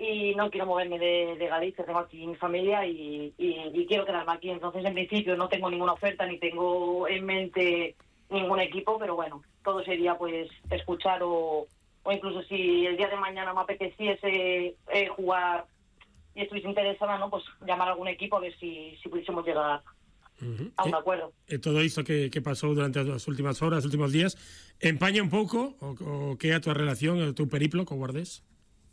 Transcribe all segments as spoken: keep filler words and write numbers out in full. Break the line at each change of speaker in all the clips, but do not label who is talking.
y no quiero moverme de, de Galicia, tengo aquí mi familia y, y, y quiero quedarme aquí. Entonces, en principio, no tengo ninguna oferta ni tengo en mente ningún equipo, pero bueno, todo sería pues escuchar o, o incluso si el día de mañana me apeteciese eh, jugar y estuviese interesada, ¿no? Pues llamar a algún equipo a ver si, si pudiésemos llegar
Uh-huh.
a un acuerdo.
E, e todo isto que, que pasou durante as últimas horas, os últimos días, empaña un pouco o, o que é a tua relación, o teu periplo co Guardés?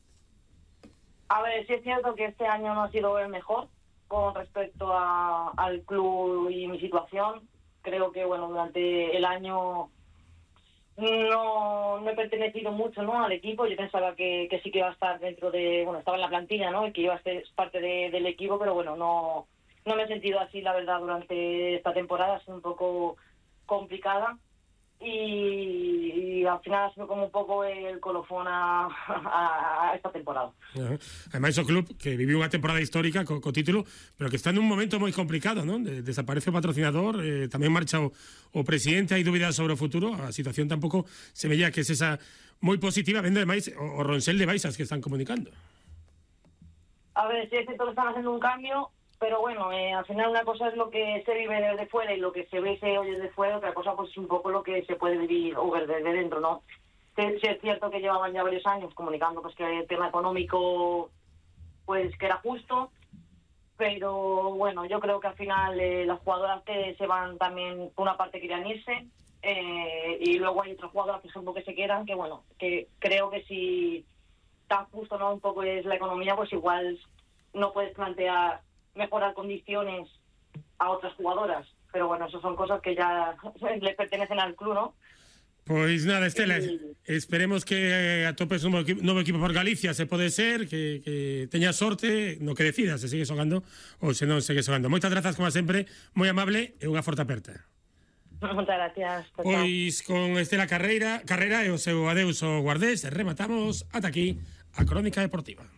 A ver, sí es cierto que este año no ha sido el mejor con respecto a, al club y mi situación. Creo que, bueno, durante el año no, no he pertenecido mucho, ¿no?, al equipo. Yo pensaba que, que sí que iba a estar dentro de, bueno, estaba en la plantilla, ¿no?, y que iba a ser parte de, del equipo, pero bueno, no, no me he sentido así, la verdad, durante esta temporada. Ha sido un poco complicada. Y, y al final ha sido como un pouco el colofón a, a, a esta temporada.
Uh-huh. Ademais o club que viviu unha temporada histórica co, co título, pero que está nun momento moi complicado, non? De, desaparece o patrocinador, eh, tamén marcha o, o presidente, hai dúbidas sobre o futuro, a situación tampouco se veía que es esa moi positiva, vendo ademais o, o Ronsel de Baixas que están comunicando.
A ver, sí es cierto que están haciendo un cambio, pero bueno, eh, al final una cosa es lo que se vive desde fuera y lo que se ve y se oye desde fuera, otra cosa pues es un poco lo que se puede vivir o ver desde dentro, ¿no? Sí, sí es cierto que llevaban ya varios años comunicando pues que el tema económico pues que era justo, pero bueno, yo creo que al final eh, las jugadoras que se van también, por una parte querían irse, eh, y luego hay otras jugadoras, por ejemplo, que se quedan, que bueno, que creo que si tan justo, ¿no?, un poco es la economía, pues igual no puedes plantear mejorar condiciones a otras jugadoras, pero bueno, eso son cosas que ya le pertenecen al club, ¿no?
Pois nada, Estela,
y...
esperemos que atopes un novo equipo, novo equipo por Galicia, se pode ser, que, que teñas sorte no que decidas, se sigue xogando ou se non segue xogando. Moitas grazas, como sempre, moi amable e unha forte aperta.
Moitas gracias.
Pois con Estela Carreira, Carrera e o seu adeus ao Guardés, rematamos ata aquí a Crónica Deportiva.